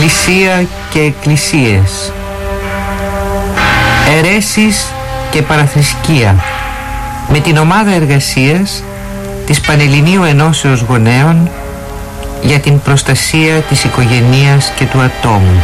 Εκκλησία και εκκλησίες, αιρέσεις και παραθρησκεία, με την ομάδα εργασίας της Πανελληνίου Ενώσεως Γονέων για την προστασία της οικογενείας και του ατόμου.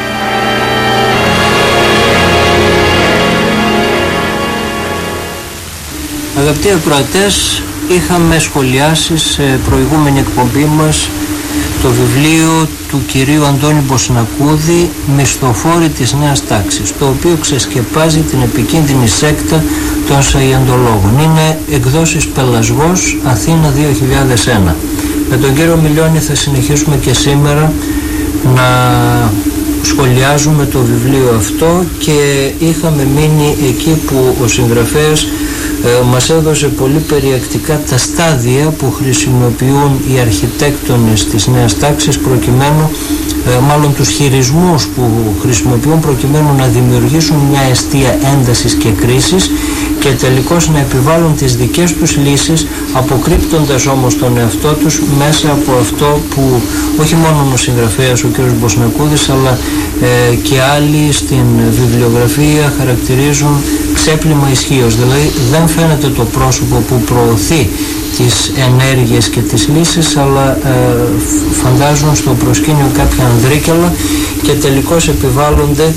Αγαπητοί ακροατές, είχαμε σχολιάσει σε προηγούμενη εκπομπή μας το βιβλίο του κυρίου Αντώνη Μποσνακούδη «Μισθοφόροι της Νέας Τάξης», το οποίο ξεσκεπάζει την επικίνδυνη σέκτα των Σαϊαντολόγων. Είναι εκδόσεις Πελασγός, Αθήνα 2001. Με τον κύριο Μιλιώνη θα συνεχίσουμε και σήμερα να σχολιάζουμε το βιβλίο αυτό, και είχαμε μείνει εκεί που ο συγγραφέας μας έδωσε πολύ περιεκτικά τα στάδια που χρησιμοποιούν οι αρχιτέκτονες της Νέας Τάξης προκειμένου, μάλλον τους χειρισμούς που χρησιμοποιούν προκειμένου να δημιουργήσουν μια αιστεία έντασης και κρίσης και τελικώς να επιβάλλουν τις δικές τους λύσεις, αποκρύπτοντας όμως τον εαυτό τους μέσα από αυτό που όχι μόνο ο συγγραφέας ο κ. Μποσνακούδης αλλά και άλλοι στην βιβλιογραφία χαρακτηρίζουν ξέπλυμα ισχύος. Δηλαδή δεν φαίνεται το πρόσωπο που προωθεί τις ενέργειες και τις λύσεις, αλλά φαντάζουν στο προσκήνιο κάποια ανδρίκελα και τελικώς επιβάλλονται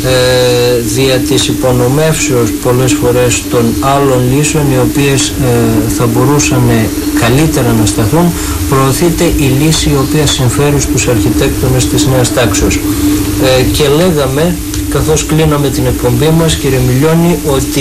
δια της υπονομεύσεως πολλές φορές των άλλων λύσεων, οι οποίες θα μπορούσαν καλύτερα να σταθούν. Προωθείται η λύση η οποία συμφέρει στους αρχιτέκτονες της Νέας Τάξεως. Και λέγαμε, καθώς κλείναμε την εκπομπή μας, κύριε Μιλιώνη, ότι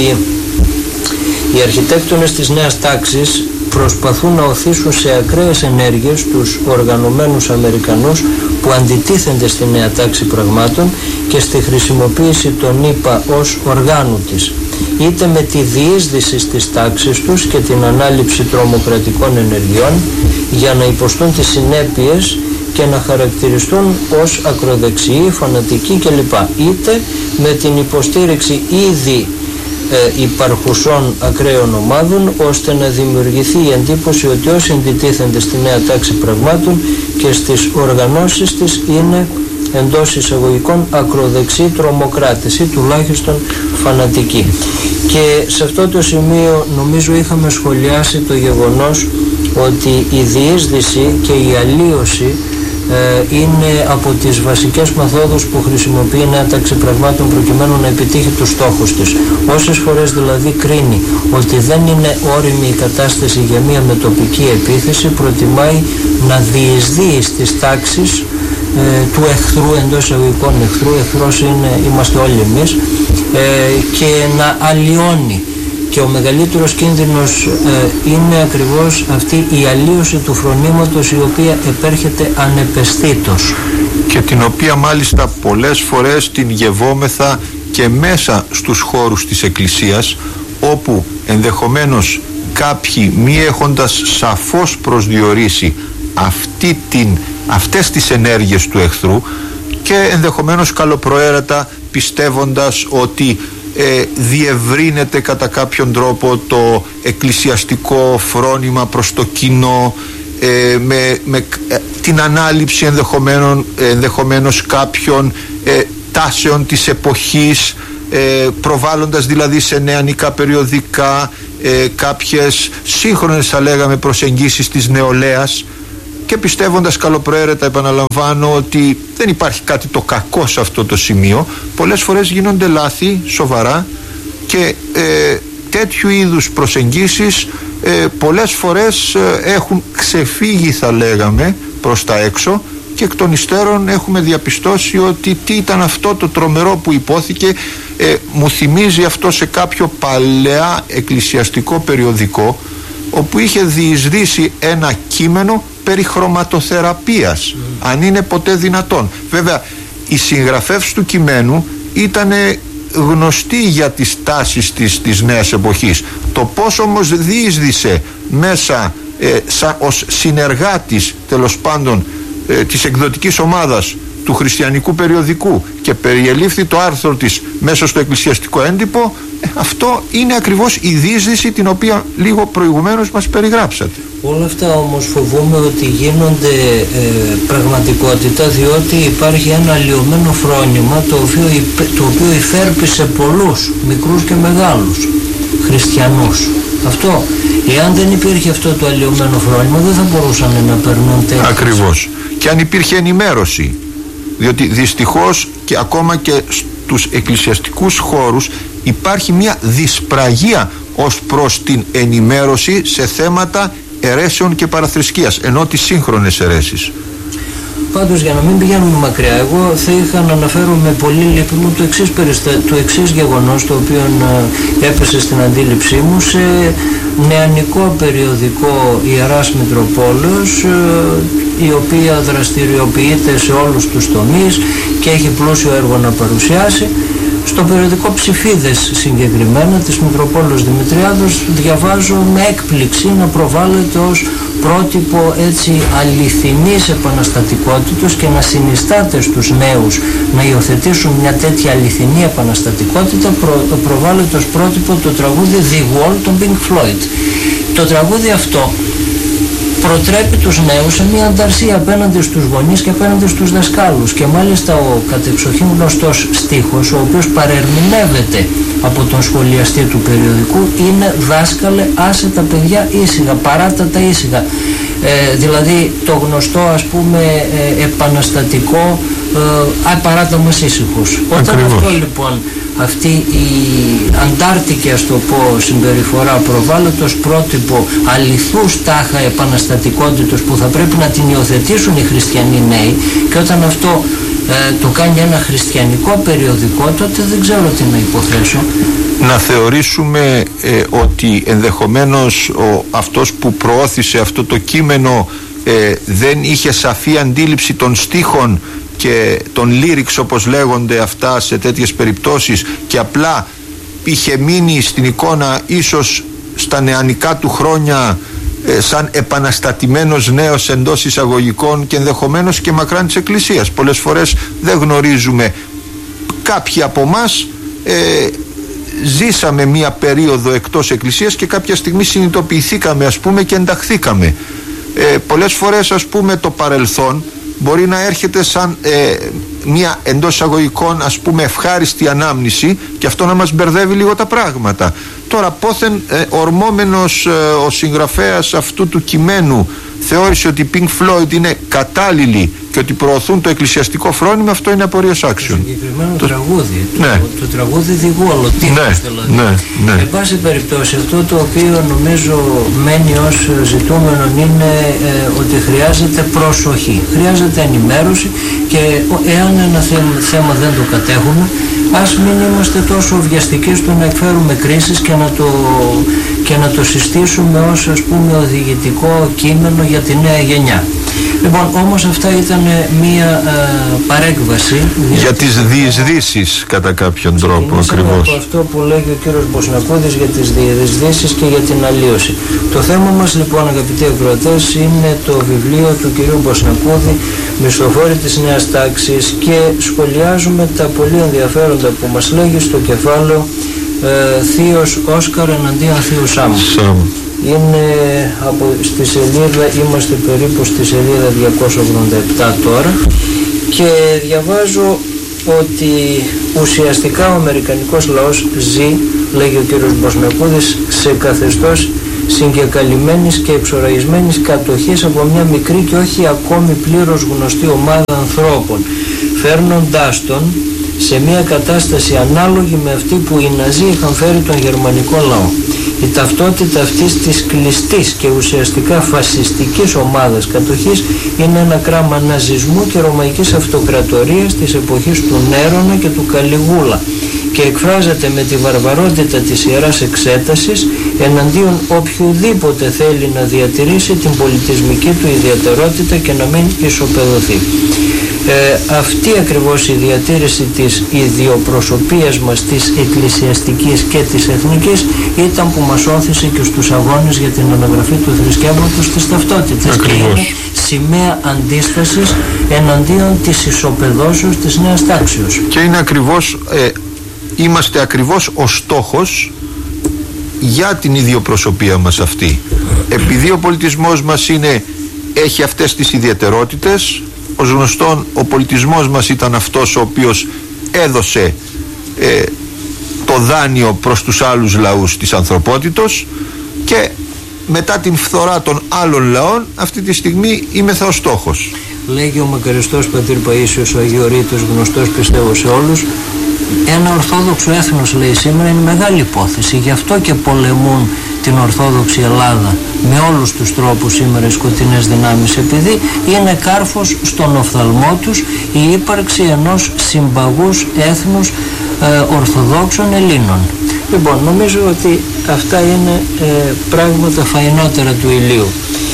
οι αρχιτέκτονες της Νέας Τάξης προσπαθούν να οθήσουν σε ακραίες ενέργειες τους οργανωμένους Αμερικανούς που αντιτίθενται στη Νέα Τάξη πραγμάτων και στη χρησιμοποίηση των ΗΠΑ ως οργάνου της, είτε με τη διείσδυση στις τάξεις τους και την ανάληψη τρομοκρατικών ενεργειών για να υποστούν τις συνέπειες και να χαρακτηριστούν ως ακροδεξιοί, φανατικοί κλπ, είτε με την υποστήριξη ήδη υπαρχουσών ακραίων ομάδων, ώστε να δημιουργηθεί η εντύπωση ότι όσοι αντιτίθενται στη Νέα Τάξη πραγμάτων και στις οργανώσεις της είναι εντός εισαγωγικών ακροδεξιοί τρομοκράτες ή τουλάχιστον φανατικοί. Και σε αυτό το σημείο νομίζω είχαμε σχολιάσει το γεγονός ότι η διείσδυση και η αλλίωση είναι από τις βασικές μεθόδους που χρησιμοποιεί η Νέα Τάξη πραγμάτων προκειμένου να επιτύχει τους στόχους της. Όσες φορές δηλαδή κρίνει ότι δεν είναι όριμη η κατάσταση για μια μετοπική επίθεση, προτιμάει να διεισδύει στις τάξεις του εχθρού, εντός εισαγωγικών εχθρού, εχθρός είμαστε όλοι εμείς, και να αλλοιώνει. Και ο μεγαλύτερος κίνδυνος είναι ακριβώς αυτή η αλλίωση του φρονήματος, η οποία επέρχεται ανεπαισθήτως. Και την οποία μάλιστα πολλές φορές την γευόμεθα και μέσα στους χώρους της Εκκλησίας, όπου ενδεχομένως κάποιοι μη έχοντας σαφώς προσδιορίσει αυτές τις ενέργειες του εχθρού και ενδεχομένως καλοπροαίρετα πιστεύοντας ότι διευρύνεται κατά κάποιον τρόπο το εκκλησιαστικό φρόνημα προς το κοινό, με την ανάληψη ενδεχομένως κάποιων τάσεων της εποχής, προβάλλοντας δηλαδή σε νεανικά περιοδικά κάποιες σύγχρονες, θα λέγαμε, προσεγγίσεις της νεολαίας, και πιστεύοντας καλοπροαίρετα, επαναλαμβάνω, ότι δεν υπάρχει κάτι το κακό σε αυτό το σημείο. Πολλές φορές γίνονται λάθη σοβαρά και τέτοιου είδους προσεγγίσεις πολλές φορές έχουν ξεφύγει, θα λέγαμε, προς τα έξω, και εκ των υστέρων έχουμε διαπιστώσει ότι τι ήταν αυτό το τρομερό που υπόθηκε. Μου θυμίζει αυτό σε κάποιο παλαιά εκκλησιαστικό περιοδικό, όπου είχε διεισδύσει ένα κείμενο περί χρωματοθεραπείας, αν είναι ποτέ δυνατόν. Βέβαια οι συγγραφεύς του κειμένου ήταν γνωστοί για τις τάσεις της νέας εποχής. Το πώς όμως διείσδησε μέσα ως συνεργάτης, τέλος πάντων, της εκδοτικής ομάδας του χριστιανικού περιοδικού, και περιελήφθη το άρθρο της μέσα στο εκκλησιαστικό έντυπο, αυτό είναι ακριβώς η διείσδυση την οποία λίγο προηγουμένως μας περιγράψατε. Όλα αυτά όμως φοβούμαι ότι γίνονται πραγματικότητα, διότι υπάρχει ένα αλλοιωμένο φρόνημα το οποίο υφέρπισε πολλούς, μικρούς και μεγάλους χριστιανούς. Αυτό, εάν δεν υπήρχε αυτό το αλλοιωμένο φρόνημα, δεν θα μπορούσαν να περνούν τέτοιες. Ακριβώς. Και αν υπήρχε ενημέρωση, διότι δυστυχώς και ακόμα και στους εκκλησιαστικούς χώρους υπάρχει μια δυσπραγία ως προς την ενημέρωση σε θέματα αιρέσεων και παραθρησκείας, ενώ τις σύγχρονες αιρέσεις. Πάντως, για να μην πηγαίνουμε μακριά, εγώ θα είχα να αναφέρω με πολύ λύπη μου το εξής γεγονός, το οποίο έπεσε στην αντίληψή μου σε νεανικό περιοδικό Ιεράς Μητροπόλεως, η οποία δραστηριοποιείται σε όλους τους τομείς και έχει πλούσιο έργο να παρουσιάσει. Στο περιοδικό Ψηφίδες συγκεκριμένα της Μητροπόλεως Δημητριάδος διαβάζω με έκπληξη να προβάλλεται ως πρότυπο έτσι αληθινής επαναστατικότητας και να συνιστάται στους νέους να υιοθετήσουν μια τέτοια αληθινή επαναστατικότητα. Προβάλλεται ως πρότυπο το τραγούδι The Wall των Pink Floyd. Το τραγούδι αυτό προτρέπει τους νέους σε μια ανταρσία απέναντι στους γονείς και απέναντι στους δασκάλους, και μάλιστα ο κατεξοχήν γνωστός στίχος, ο οποίος παρερμηνεύεται από τον σχολιαστή του περιοδικού, είναι «Δάσκαλε, άσε τα παιδιά ήσυχα, παράτα τα ήσυχα». Δηλαδή το γνωστό, ας πούμε, επαναστατικό «Παράτα μας ήσυχους». Όταν αυτό λοιπόν, αυτή η αντάρτικη, ας το πω, συμπεριφορά προβάλλεται ως πρότυπο αληθούς τάχα επαναστατικότητος που θα πρέπει να την υιοθετήσουν οι χριστιανοί νέοι, και όταν αυτό το κάνει ένα χριστιανικό περιοδικό, τότε δεν ξέρω τι να υποθέσω. Να θεωρήσουμε ότι ενδεχομένως αυτός που προώθησε αυτό το κείμενο δεν είχε σαφή αντίληψη των στίχων και των lyrics, όπως λέγονται αυτά σε τέτοιες περιπτώσεις, και απλά είχε μείνει στην εικόνα ίσως στα νεανικά του χρόνια σαν επαναστατημένος νέος εντός εισαγωγικών και ενδεχομένως και μακράν της Εκκλησίας. Πολλές φορές δεν γνωρίζουμε. Κάποιοι από εμάς ζήσαμε μία περίοδο εκτός Εκκλησίας και κάποια στιγμή συνειδητοποιηθήκαμε, ας πούμε, και ενταχθήκαμε. Πολλές φορές, ας πούμε, το παρελθόν μπορεί να έρχεται σαν μια εντός εισαγωγικών, ας πούμε, ευχάριστη ανάμνηση, και αυτό να μας μπερδεύει λίγο τα πράγματα. Τώρα πόθεν ορμόμενος ο συγγραφέας αυτού του κειμένου θεώρησε ότι οι Pink Floyd είναι κατάλληλοι και ότι προωθούν το εκκλησιαστικό φρόνημα, αυτό είναι απορίας άξιων. Το συγκεκριμένο τραγούδι, το τραγούδι Διγόλο, δηλαδή. Εν πάση περιπτώσει, αυτό το οποίο νομίζω μένει ως ζητούμενο είναι ότι χρειάζεται προσοχή, χρειάζεται ενημέρωση, και εάν ένα θέμα δεν το κατέχουμε, ας μην είμαστε τόσο βιαστικοί στο να εκφέρουμε κρίσεις και να το συστήσουμε ως, ας πούμε, οδηγητικό κείμενο για τη νέα γενιά. Λοιπόν, όμως αυτά ήταν μία παρέκβαση για τις διεισδύσεις, κατά κάποιον τρόπο, ακριβώς. Από αυτό που λέγει ο κύριος Μποσνακούδης για τις διεισδύσεις και για την αλλίωση. Το θέμα μας λοιπόν, αγαπητοί ακροατές, είναι το βιβλίο του κυρίου Μποσνακούδη, «Μισθοφόροι της Νέας Τάξης», και σχολιάζουμε τα πολύ ενδιαφέροντα που μας λέγει στο κεφάλαιο «Θείος Όσκαρ εναντίον Θείου Σάμ». Είναι στη σελίδα, είμαστε περίπου στη σελίδα 287 τώρα, και διαβάζω ότι ουσιαστικά ο αμερικανικός λαός ζει, λέγει ο κύριος Μποσνακούδης, σε καθεστώς συγκεκαλυμμένης και εξοραϊσμένης κατοχής από μια μικρή και όχι ακόμη πλήρως γνωστή ομάδα ανθρώπων, φέρνοντάς τον σε μια κατάσταση ανάλογη με αυτή που οι Ναζί είχαν φέρει τον γερμανικό λαό. Η ταυτότητα αυτής της κλειστής και ουσιαστικά φασιστικής ομάδας κατοχής είναι ένα κράμα ναζισμού και ρωμαϊκής αυτοκρατορίας της εποχής του Νέρονα και του Καλιγούλα, και εκφράζεται με τη βαρβαρότητα της Ιεράς Εξέτασης εναντίον οποιοδήποτε θέλει να διατηρήσει την πολιτισμική του ιδιαιτερότητα και να μην ισοπεδωθεί. Αυτή ακριβώς η διατήρηση της ιδιοπροσωπείας μας, της εκκλησιαστικής και της εθνικής, ήταν που μας όθησε και στους αγώνες για την αναγραφή του θρησκεύματος της ταυτότητας, και είναι σημαία αντίστασης εναντίον της ισοπεδώσεως της νέας τάξεως. Και είναι ακριβώς, είμαστε ακριβώς ο στόχος για την ιδιοπροσωπία μας αυτή. Επειδή ο πολιτισμός μας έχει αυτές τις ιδιαιτερότητες, ως γνωστόν ο πολιτισμός μας ήταν αυτός ο οποίος έδωσε το δάνειο προς τους άλλους λαούς της ανθρωπότητος, και μετά την φθορά των άλλων λαών αυτή τη στιγμή είμεθα ο στόχος. Λέγει ο μακαριστός πατήρ Παΐσιος ο Αγιορείτος, γνωστός πιστεύω σε όλους, ένα ορθόδοξο έθνος, λέει, σήμερα είναι μεγάλη υπόθεση, γι' αυτό και πολεμούν την Ορθόδοξη Ελλάδα με όλους τους τρόπους σήμερα οι σκοτεινές δυνάμεις, επειδή είναι κάρφος στον οφθαλμό τους η ύπαρξη ενός συμπαγούς έθνους Ορθοδόξων Ελλήνων. Λοιπόν, νομίζω ότι αυτά είναι πράγματα φαϊνότερα του ηλίου.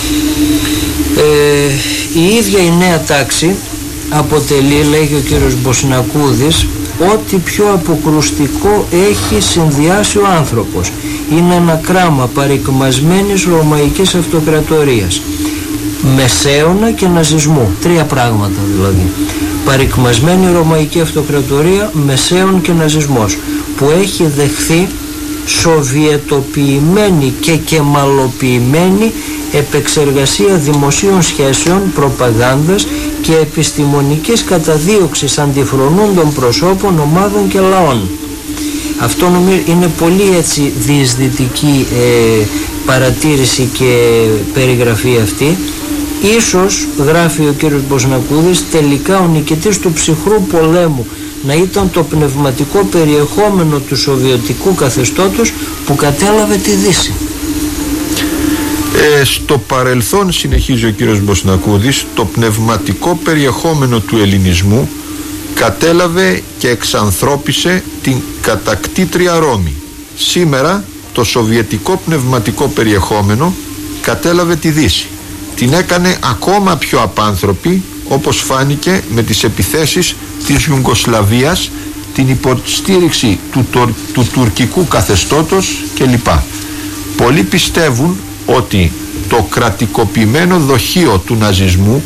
Η ίδια η νέα τάξη αποτελεί, λέγει ο κύριος Μποσνακούδης, ό,τι πιο αποκρουστικό έχει συνδυάσει ο άνθρωπος. Είναι ένα κράμα παρικμασμένης Ρωμαϊκής Αυτοκρατορίας, μεσαίωνα και ναζισμού. Τρία πράγματα δηλαδή. Παρικμασμένη Ρωμαϊκή Αυτοκρατορία, μεσαίων και ναζισμός, που έχει δεχθεί σοβιετοποιημένη και κεμαλοποιημένη επεξεργασία δημοσίων σχέσεων, προπαγάνδας και επιστημονικής καταδίωξης αντιφρονούντων προσώπων, ομάδων και λαών. Αυτό νομίζω είναι πολύ έτσι διεισδυτική παρατήρηση και περιγραφή αυτή. Ίσως, γράφει ο κύριος Μποσνακούδης, τελικά ο νικητής του ψυχρού πολέμου να ήταν το πνευματικό περιεχόμενο του σοβιετικού καθεστώτος που κατέλαβε τη Δύση. Στο παρελθόν, συνεχίζει ο κύριος Μποσνακούδης, το πνευματικό περιεχόμενο του ελληνισμού κατέλαβε και εξανθρώπισε την κατακτήτρια Ρώμη. Σήμερα το σοβιετικό πνευματικό περιεχόμενο κατέλαβε τη Δύση. Την έκανε ακόμα πιο απάνθρωπη, όπως φάνηκε με τις επιθέσεις της Ιουγκοσλαβίας, την υποστήριξη του τουρκικού καθεστώτος κλπ. Πολλοί πιστεύουν ότι το κρατικοποιημένο δοχείο του ναζισμού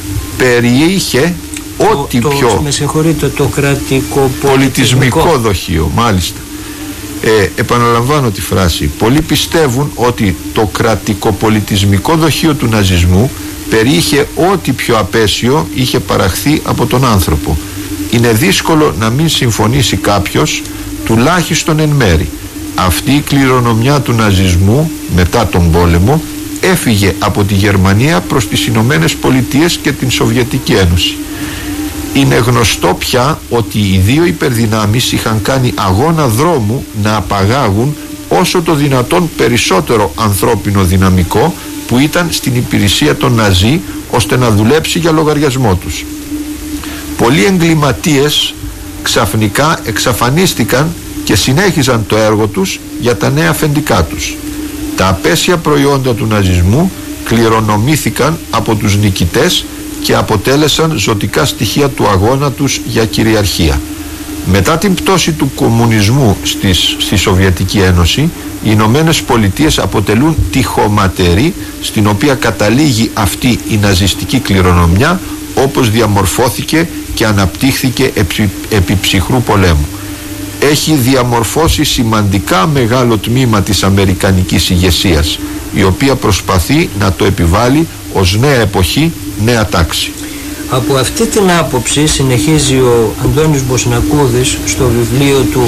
περιείχε ό,τι πιο... Με συγχωρείτε, το κρατικοπολιτισμικό δοχείο, μάλιστα. Επαναλαμβάνω τη φράση. Πολλοί πιστεύουν ότι το κρατικοπολιτισμικό δοχείο του ναζισμού περιείχε ό,τι πιο απέσιο είχε παραχθεί από τον άνθρωπο. Είναι δύσκολο να μην συμφωνήσει κάποιος, τουλάχιστον εν μέρη. Αυτή η κληρονομιά του ναζισμού μετά τον πόλεμο έφυγε από τη Γερμανία προς τις Ηνωμένες Πολιτείες και την Σοβιετική Ένωση. Είναι γνωστό πια ότι οι δύο υπερδυνάμεις είχαν κάνει αγώνα δρόμου να απαγάγουν όσο το δυνατόν περισσότερο ανθρώπινο δυναμικό που ήταν στην υπηρεσία των Ναζί, ώστε να δουλέψει για λογαριασμό τους. Πολλοί εγκληματίες ξαφνικά εξαφανίστηκαν και συνέχιζαν το έργο τους για τα νέα αφεντικά τους. Τα απέσια προϊόντα του ναζισμού κληρονομήθηκαν από τους νικητές και αποτέλεσαν ζωτικά στοιχεία του αγώνα τους για κυριαρχία. Μετά την πτώση του κομμουνισμού στη Σοβιετική Ένωση, οι Ηνωμένες Πολιτείες αποτελούν τη χωματερή στην οποία καταλήγει αυτή η ναζιστική κληρονομιά, όπως διαμορφώθηκε και αναπτύχθηκε επί ψυχρού πολέμου. Έχει διαμορφώσει σημαντικά μεγάλο τμήμα της αμερικανικής ηγεσίας, η οποία προσπαθεί να το επιβάλλει ως νέα εποχή, νέα τάξη. Από αυτή την άποψη, συνεχίζει ο Αντώνης Μποσνακούδης στο βιβλίο του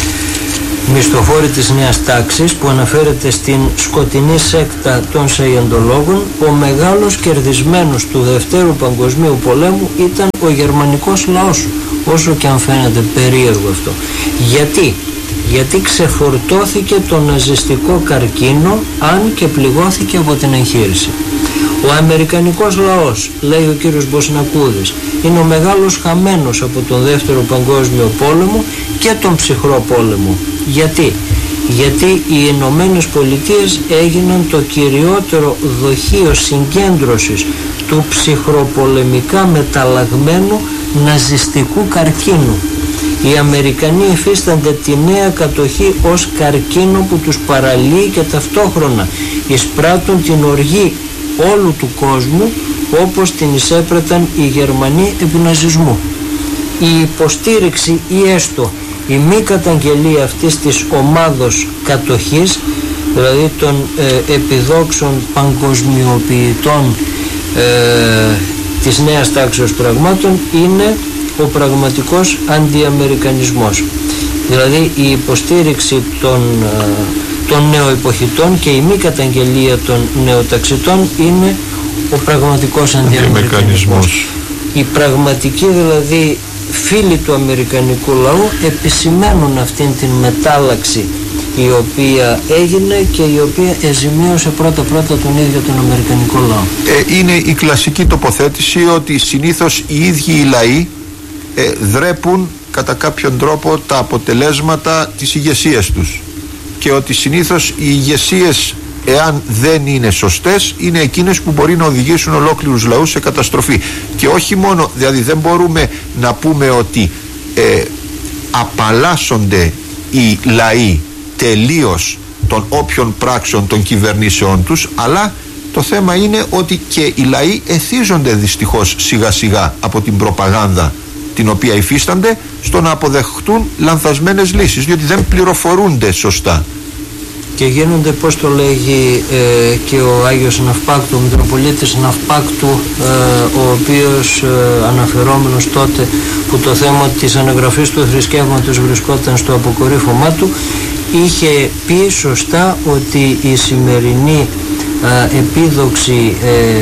«Μισθοφόροι της Νέας Τάξης», που αναφέρεται στην σκοτεινή σέκτα των Σαϊεντολόγων, ο μεγάλος κερδισμένος του Δευτέρου Παγκοσμίου Πολέμου ήταν ο γερμανικός λαός, όσο και αν φαίνεται περίεργο αυτό. Γιατί ξεφορτώθηκε το ναζιστικό καρκίνο, αν και πληγώθηκε από την εγχείρηση. Ο αμερικανικός λαός, λέει ο κύριος Μποσνακούδης, είναι ο μεγάλος χαμένος από τον Δεύτερο Παγκόσμιο Πόλεμο και τον ψυχρό πόλεμο. Γιατί οι Ηνωμένες Πολιτείες έγιναν το κυριότερο δοχείο συγκέντρωσης του ψυχροπολεμικά μεταλλαγμένου ναζιστικού καρκίνου. Οι Αμερικανοί υφίστανται τη νέα κατοχή ως καρκίνο που τους παραλύει και ταυτόχρονα εισπράττουν την οργή όλου του κόσμου, όπως την εισέπραταν οι Γερμανοί επί ναζισμού. Η υποστήριξη ή έστω η μη καταγγελία αυτής της ομάδος κατοχής δηλαδή των επιδόξων παγκοσμιοποιητών της νέας τάξης πραγμάτων, είναι ο πραγματικός αντιαμερικανισμός. Δηλαδή η υποστήριξη των νεοεποχητών και η μη καταγγελία των νεοταξιτών είναι ο πραγματικός αντιαμερικανισμός. Οι πραγματικοί δηλαδή φίλοι του αμερικανικού λαού επισημαίνουν αυτήν την μετάλλαξη η οποία έγινε και η οποία εζημίωσε πρώτα τον ίδιο τον αμερικανικό λαό. Είναι η κλασική τοποθέτηση ότι συνήθως οι ίδιοι οι λαοί δρέπουν κατά κάποιον τρόπο τα αποτελέσματα της ηγεσίας τους, και ότι συνήθως οι ηγεσίες, εάν δεν είναι σωστές, είναι εκείνες που μπορεί να οδηγήσουν ολόκληρους λαούς σε καταστροφή. Και όχι μόνο, δηλαδή δεν μπορούμε να πούμε ότι απαλλάσσονται οι λαοί τελείως των όποιων πράξεων των κυβερνήσεών τους, αλλά το θέμα είναι ότι και οι λαοί εθίζονται δυστυχώς σιγά σιγά από την προπαγάνδα την οποία υφίστανται, στο να αποδεχτούν λανθασμένες λύσεις, διότι δεν πληροφορούνται σωστά. Και γίνονται, πώς το λέγει και ο Άγιος Ναυπάκτου, ο Μητροπολίτης Ναυπάκτου, ο οποίος αναφερόμενος τότε που το θέμα της αναγραφής του θρησκεύματος βρισκόταν στο αποκορύφωμά του, είχε πει σωστά ότι η σημερινή επίδοξη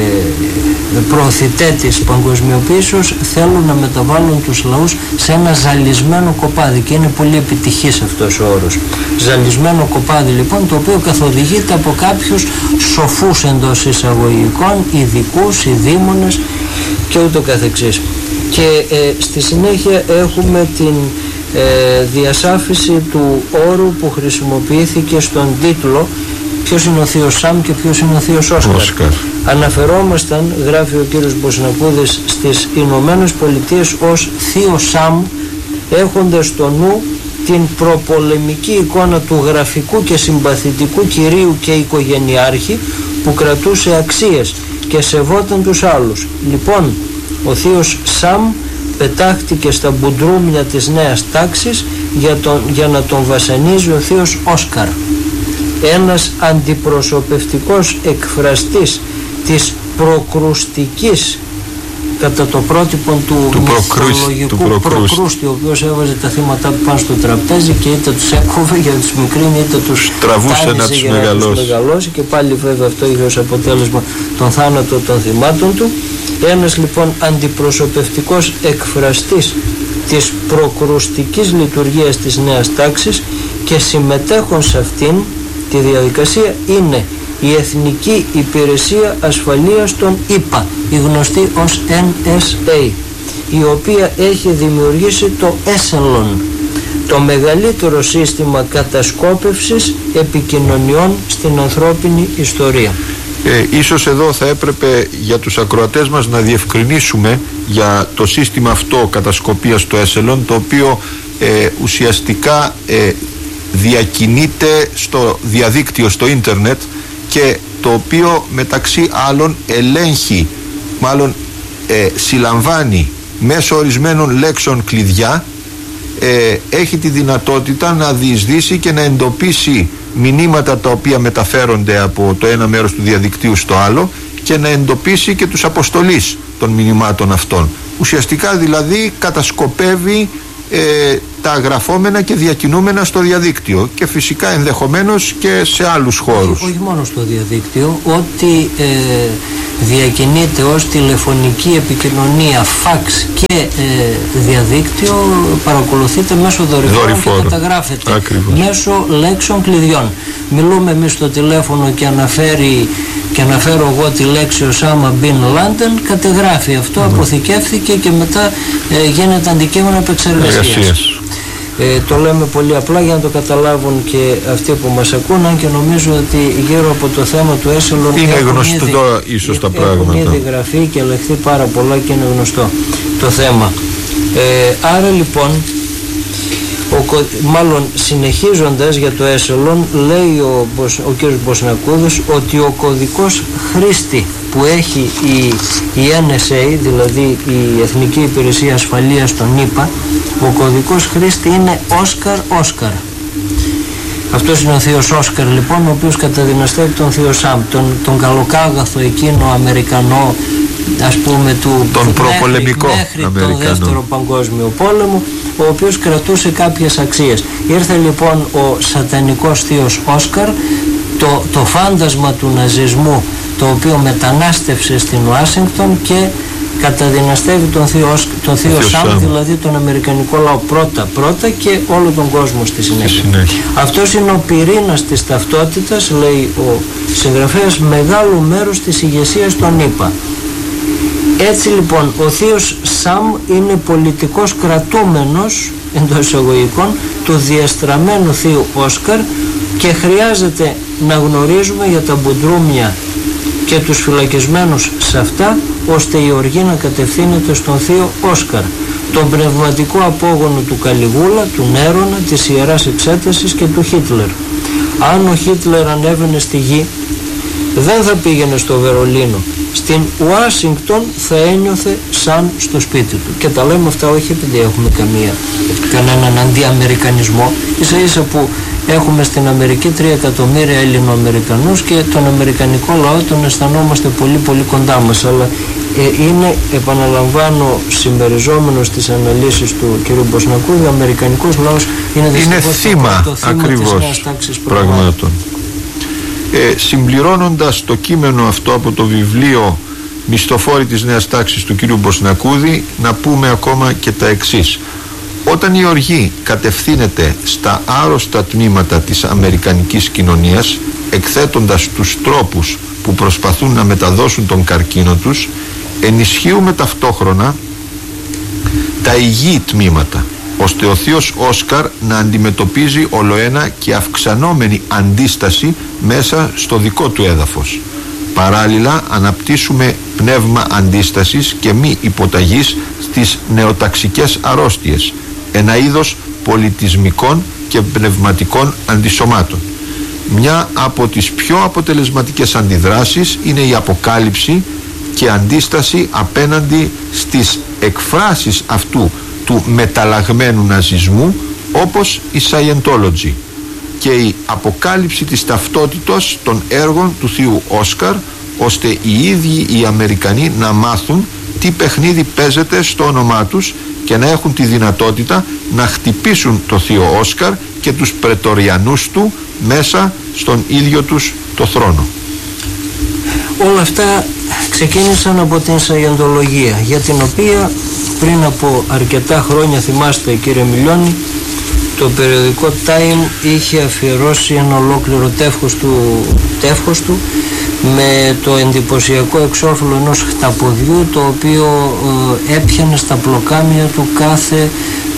προωθητέ της παγκοσμιοποίησης θέλουν να μεταβάλουν τους λαούς σε ένα ζαλισμένο κοπάδι, και είναι πολύ επιτυχής αυτός ο όρος. Ζαλισμένο κοπάδι λοιπόν, το οποίο καθοδηγείται από κάποιους σοφούς εντός εισαγωγικών, ειδικούς, ειδήμονες και ούτω καθεξής. Και στη συνέχεια έχουμε την διασάφηση του όρου που χρησιμοποιήθηκε στον τίτλο «Ποιος είναι ο θείος Σαμ και ποιος είναι ο θείος Όσκαρ». Αναφερόμασταν, γράφει ο κύριος Μποσνακούδης, στις Ηνωμένες Πολιτείες ως θείο Σαμ, έχοντας στο νου την προπολεμική εικόνα του γραφικού και συμπαθητικού κυρίου και οικογενειάρχη που κρατούσε αξίες και σεβόταν τους άλλους. Λοιπόν, ο θείος Σαμ πετάχτηκε στα μπουντρούμια της νέας τάξης για να τον βασανίζει ο θείος Όσκαρ, ένας αντιπροσωπευτικός εκφραστής της προκρουστικής, κατά το πρότυπο του μυθολογικού Προκρούστη, ο οποίος έβαζε τα θύματα του πάνω στο τραπέζι και είτε τους έκοβε για να τους μικρύνει είτε τους τραβούσε να τους μεγαλώσει, και πάλι βέβαια αυτό είχε ως αποτέλεσμα τον θάνατο των θυμάτων του. Ένας λοιπόν αντιπροσωπευτικός εκφραστής της προκρουστικής λειτουργίας της νέας τάξης, και συμμετέχον σε αυτήν τη διαδικασία είναι η Εθνική Υπηρεσία Ασφαλείας των ΗΠΑ, η γνωστή ως NSA, η οποία έχει δημιουργήσει το Echelon, το μεγαλύτερο σύστημα κατασκόπευσης επικοινωνιών στην ανθρώπινη ιστορία. Ίσως εδώ θα έπρεπε για τους ακροατές μας να διευκρινίσουμε για το σύστημα αυτό κατασκοπίας το Echelon, το οποίο ουσιαστικά διακινείται στο διαδίκτυο, στο ίντερνετ, και το οποίο μεταξύ άλλων ελέγχει, μάλλον συλλαμβάνει μέσω ορισμένων λέξεων κλειδιά, έχει τη δυνατότητα να διεισδύσει και να εντοπίσει μηνύματα τα οποία μεταφέρονται από το ένα μέρος του διαδικτύου στο άλλο, και να εντοπίσει και τους αποστολείς των μηνυμάτων αυτών. Ουσιαστικά δηλαδή κατασκοπεύει τα γραφόμενα και διακινούμενα στο διαδίκτυο, και φυσικά ενδεχομένως και σε άλλους χώρους. Όχι μόνο στο διαδίκτυο, ό,τι διακινείται ως τηλεφωνική επικοινωνία, φαξ και διαδίκτυο παρακολουθείται μέσω δορυφόρων και καταγράφεται μέσω λέξεων κλειδιών. Μιλούμε εμείς στο τηλέφωνο και αναφέρω εγώ τη λέξη Οσάμα Μπιν Λάντεν, κατεγράφει αυτό, αποθηκεύθηκε και μετά γίνεται αντικείμενο επεξεργασίας. Το λέμε πολύ απλά για να το καταλάβουν και αυτοί που μας ακούν, αν και νομίζω ότι γύρω από το θέμα του Echelon είναι γνωστό ίσως τα πράγματα. Έχουν ήδη γραφεί και ελεγχθεί πάρα πολλά και είναι γνωστό το θέμα. Άρα λοιπόν, μάλλον συνεχίζοντας για το Echelon, λέει ο κ. Μποσνακούδης ότι ο κωδικός χρήστη που έχει η NSA, δηλαδή η Εθνική Υπηρεσία Ασφαλείας των ΗΠΑ, ο κωδικός χρήστη είναι Όσκαρ. Αυτός είναι ο θείος Όσκαρ λοιπόν, ο οποίος καταδυναστεύει τον θείο Σαμ, τον καλοκάγαθο εκείνο Αμερικανό, ας πούμε, τον προπολεμικό μέχρι τον Δεύτερο Παγκόσμιο Πόλεμο, ο οποίος κρατούσε κάποιες αξίες. Ήρθε λοιπόν ο σατανικός θείος Όσκαρ, το φάντασμα του ναζισμού, το οποίο μετανάστευσε στην Ουάσιγκτον και καταδυναστεύει τον θείο Σαμ, δηλαδή τον αμερικανικό λαό πρώτα και όλο τον κόσμο στη συνέχεια. Αυτός είναι ο πυρήνας της ταυτότητας, λέει ο συγγραφέας, μεγάλου μέρους της ηγεσίας των ΗΠΑ. Έτσι λοιπόν ο θείος Σαμ είναι πολιτικός κρατούμενος, εντός εισαγωγικών, του διεστραμμένου θείου Όσκαρ, και χρειάζεται να γνωρίζουμε για τα μπουντρούμια και τους φυλακισμένους σε αυτά, ώστε η οργή να κατευθύνεται στον θείο Όσκαρ, τον πνευματικό απόγονο του Καλιγούλα, του Νέρονα, της Ιεράς Εξέτασης και του Χίτλερ. Αν ο Χίτλερ ανέβαινε στη γη, δεν θα πήγαινε στο Βερολίνο. Στην Ουάσιγκτον θα ένιωθε σαν στο σπίτι του. Και τα λέμε αυτά όχι επειδή έχουμε κανέναν αντιαμερικανισμό, ίσα ίσα που έχουμε στην Αμερική 3 εκατομμύρια Έλληνο-Αμερικανούς και τον αμερικανικό λαό τον αισθανόμαστε πολύ πολύ κοντά μας, αλλά είναι, επαναλαμβάνω, συμμεριζόμενος στις αναλύσεις του κ. Μποσνακούδη, ο αμερικανικός λαός είναι θύμα ακριβώς της νέας τάξης πραγμάτων. Συμπληρώνοντας το κείμενο αυτό από το βιβλίο «Μισθοφόροι της νέας τάξης» του κ. Μποσνακούδη, να πούμε ακόμα και τα εξής. Όταν η οργή κατευθύνεται στα άρρωστα τμήματα της αμερικανικής κοινωνίας, εκθέτοντας τους τρόπους που προσπαθούν να μεταδώσουν τον καρκίνο τους, ενισχύουμε ταυτόχρονα τα υγιή τμήματα, ώστε ο θείος Όσκαρ να αντιμετωπίζει ολοένα και αυξανόμενη αντίσταση μέσα στο δικό του έδαφος. Παράλληλα αναπτύσσουμε πνεύμα αντίστασης και μη υποταγής στις νεοταξικές αρρώστιες, ένα είδος πολιτισμικών και πνευματικών αντισωμάτων. Μια από τις πιο αποτελεσματικές αντιδράσεις είναι η αποκάλυψη και αντίσταση απέναντι στις εκφράσεις αυτού του μεταλλαγμένου ναζισμού, όπως η Scientology, και η αποκάλυψη της ταυτότητας των έργων του θείου Όσκαρ, ώστε οι ίδιοι οι Αμερικανοί να μάθουν τι παιχνίδι παίζεται στο όνομά τους και να έχουν τη δυνατότητα να χτυπήσουν το θείο Όσκαρ και τους πρετοριανούς του μέσα στον ίδιο τους το θρόνο. Όλα αυτά ξεκίνησαν από την Σαϊεντολογία, για την οποία πριν από αρκετά χρόνια, θυμάστε κύριε Μιλιώνη, το περιοδικό Time είχε αφιερώσει ένα ολόκληρο τεύχος του με το εντυπωσιακό εξώφυλλο ενός χταποδιού, το οποίο έπιανε στα πλοκάμια του κάθε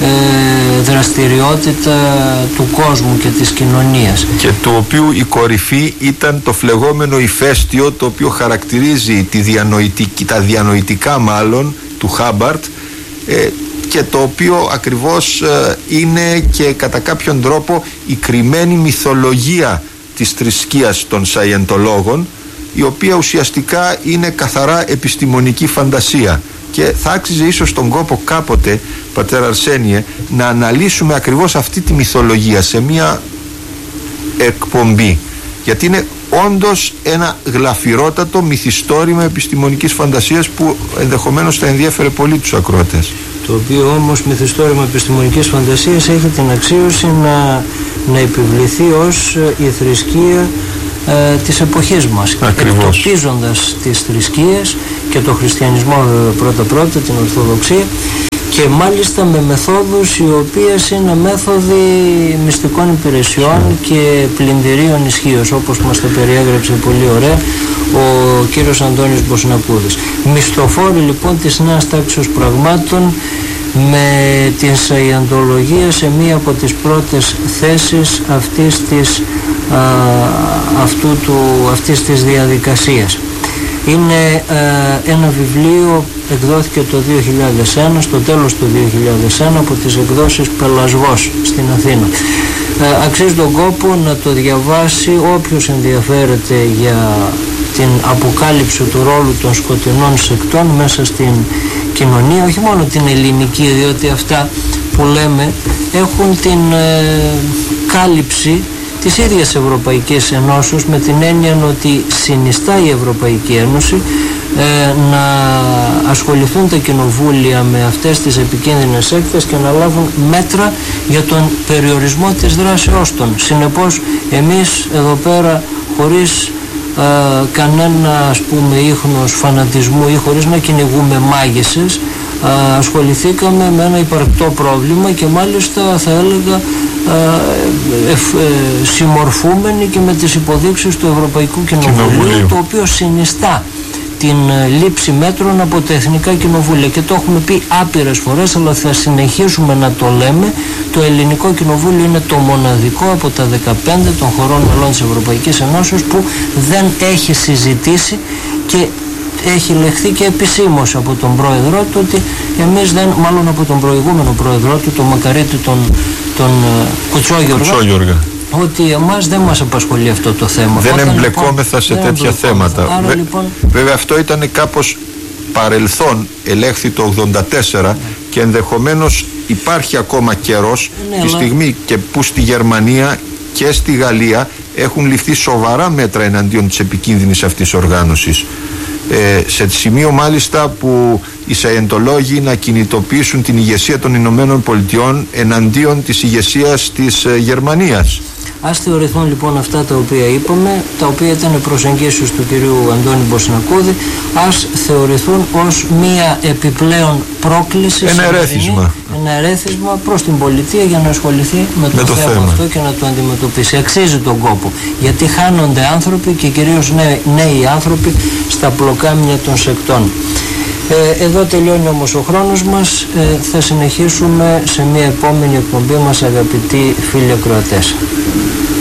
δραστηριότητα του κόσμου και της κοινωνίας, και του οποίου η κορυφή ήταν το φλεγόμενο ηφαίστειο, το οποίο χαρακτηρίζει τα διανοητικά μάλλον του Χάμπαρτ, και το οποίο ακριβώς είναι και κατά κάποιον τρόπο η κρυμμένη μυθολογία της θρησκείας των Σαϊεντολόγων, η οποία ουσιαστικά είναι καθαρά επιστημονική φαντασία. Και θα άξιζε ίσως τον κόπο κάποτε, πατέρα Αρσένιε, να αναλύσουμε ακριβώς αυτή τη μυθολογία σε μια εκπομπή, γιατί είναι όντως ένα γλαφυρότατο μυθιστόρημα επιστημονικής φαντασίας που ενδεχομένως θα ενδιέφερε πολύ τους ακροατές. Το οποίο όμως μυθιστόρημα επιστημονικής φαντασίας έχει την αξίωση να επιβληθεί ως η θρησκεία της εποχής μας, εκτοπίζοντας τις θρησκείες και το χριστιανισμό πρώτα την Ορθοδοξία, και μάλιστα με μεθόδους οι οποίες είναι μέθοδοι μυστικών υπηρεσιών και πλυντηρίων ισχύως, όπως μας το περιέγραψε πολύ ωραία ο κύριος Αντώνης Μποσνακούδης. Μισθοφόροι λοιπόν της νέας τάξης πραγμάτων, με την Σαϊεντολογία σε μία από τις πρώτες θέσεις αυτής της διαδικασίας. Είναι ένα βιβλίο, εκδόθηκε το 2001, στο τέλος του 2001, από τις εκδόσεις Πελασβός στην Αθήνα. Αξίζει τον κόπο να το διαβάσει όποιος ενδιαφέρεται για την αποκάλυψη του ρόλου των σκοτεινών σεκτών μέσα στην κοινωνία, όχι μόνο την ελληνική, διότι αυτά που λέμε έχουν την κάλυψη της ίδιας Ευρωπαϊκής Ενώσεως, με την έννοια ότι συνιστά η Ευρωπαϊκή Ένωση να ασχοληθούν τα κοινοβούλια με αυτές τις επικίνδυνες έκθεσεις και να λάβουν μέτρα για τον περιορισμό της δράσεώς των. Συνεπώς εμείς εδώ πέρα, χωρίς κανένα, ας πούμε, ίχνος φανατισμού ή χωρίς να κυνηγούμε μάγισσες, ασχοληθήκαμε με ένα υπαρκτό πρόβλημα και μάλιστα θα έλεγα συμμορφούμενοι και με τις υποδείξεις του Ευρωπαϊκού Κοινοβουλίου, το οποίο συνιστά την λήψη μέτρων από τα Εθνικά Κοινοβούλια, και το έχουμε πει άπειρες φορές, αλλά θα συνεχίσουμε να το λέμε. Το Ελληνικό Κοινοβούλιο είναι το μοναδικό από τα 15 των χωρών μελών της Ευρωπαϊκής Ενώσεως που δεν έχει συζητήσει και έχει λεχθεί και επισήμως από τον πρόεδρό του ότι εμείς δεν, μάλλον από τον προηγούμενο πρόεδρό του, τον Μακαρίτη, τον Κουτσόγιοργα, ότι εμάς δεν μας απασχολεί αυτό το θέμα. Δεν εμπλεκόμεθα σε τέτοια θέματα. Άρα, λοιπόν, βέβαια αυτό ήταν κάπως παρελθόν, ελέγχθη το 84 και ενδεχομένως υπάρχει ακόμα καιρός τη στιγμή και που στη Γερμανία και στη Γαλλία έχουν ληφθεί σοβαρά μέτρα εναντίον της επικίνδυνης αυτής οργάνωσης. Σε σημείο μάλιστα που οι σαϊεντολόγοι να κινητοποιήσουν την ηγεσία των Ηνωμένων Πολιτειών εναντίον της ηγεσίας της Γερμανίας. Ας θεωρηθούν λοιπόν αυτά τα οποία είπαμε, τα οποία ήταν προσεγγίσεις του κυρίου Αντώνη Μποσνακούδη, ας θεωρηθούν ως μία επιπλέον πρόκληση, ένα ερέθισμα προς την πολιτεία για να ασχοληθεί με το θέμα αυτό και να το αντιμετωπίσει. Αξίζει τον κόπο, γιατί χάνονται άνθρωποι και κυρίως νέοι άνθρωποι στα πλοκάμια των σεκτών. Εδώ τελειώνει όμως ο χρόνος μας. Θα συνεχίσουμε σε μια επόμενη εκπομπή μας, αγαπητοί φίλοι ακροατές.